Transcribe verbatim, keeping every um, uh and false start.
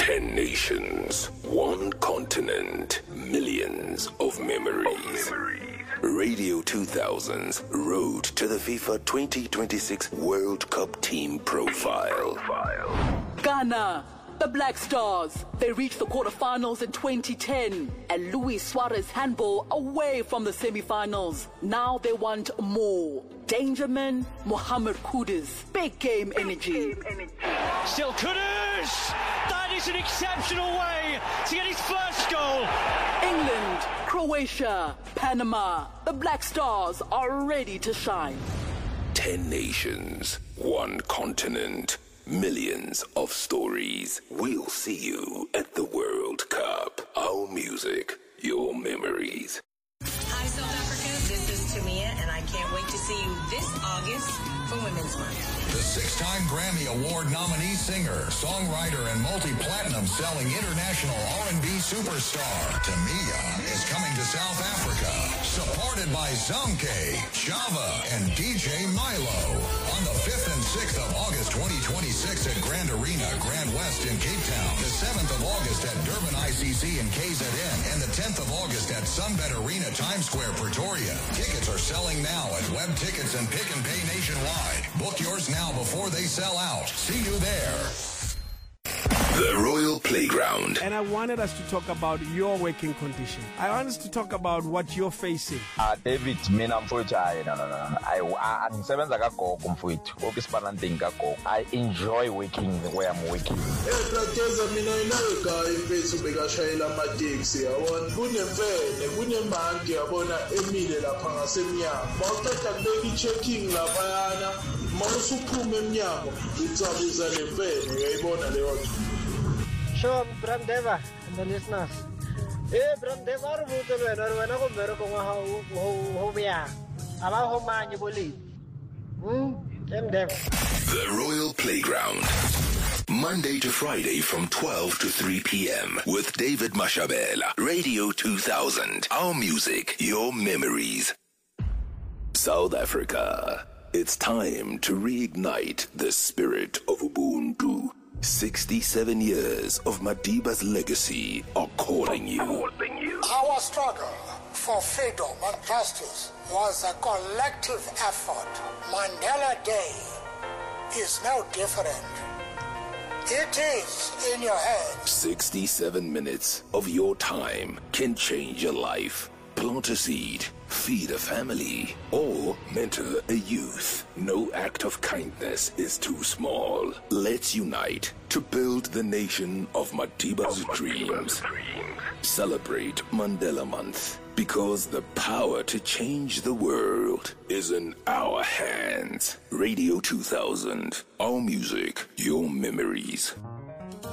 Ten nations, one continent, millions of memories. Radio two thousand's Road to the FIFA twenty twenty-six World Cup Team Profile. Ghana, the Black Stars, they reached the quarterfinals in twenty ten, and Luis Suarez handball away from the semi-finals. Now they want more. Dangerman, Mohamed Kudus, big game energy. Still Kudus! That is an exceptional way to get his first goal. England, Croatia, Panama, the Black Stars are ready to shine. Ten nations, one continent, millions of stories. We'll see you at the World Cup. Our music, your memories. Hi, South Africa. This is Tamia, and I can't wait to see you this August for Women's Month. The six-time Grammy Award nominee singer, songwriter, and multi-platinum selling international R and B superstar Tamia is coming to South Africa, supported by Zamke, Java, and D J Milo on the fifth and sixth of August twenty twenty-six at Grand Arena, Grand West in Cape Town, the seventh of August at Durban I C C and K Z N, and the tenth of August at Sunbet Arena, Times Square, Pretoria. Tickets are selling now at Web Tickets and Pick and Pay nationwide. Book yours now before they sell out. See you there. The Royal Playground. And I wanted us to talk about your working condition. I want us to talk about what you're facing. Uh, David, mina mfowethu hayi no no no. I angisebenza kagogo mfowethu. Okisipana ntingi kagogo. I enjoy working the way I'm working. Eh brother mina inayo guy mfethu bekashayela ama taxi yabona kunemfene kunemangi yabona emile lapha ngasemnyango. Bawuqeda kubeka i-checking lapha yana. Mawusuphuma emnyango utsabuza lemfene uyayibona leyo nto. Sure, Brandeva and the listeners. Hey, Brandeva, I'm going to go to the The Royal Playground. Monday to Friday from twelve to three p.m. with David Mashabela. Radio two thousand. Our music, your memories. South Africa. It's time to reignite the spirit of Ubuntu. sixty-seven years of Madiba's legacy are calling you. Our struggle for freedom and justice was a collective effort. Mandela Day is no different. It is in your hands. sixty-seven minutes of your time can change your life. Plant a seed, feed a family, or mentor a youth. No act of kindness is too small. Let's unite to build the nation of Madiba's dreams. Celebrate Mandela Month, because the power to change the world is in our hands. Radio two thousand. Our music, your memories.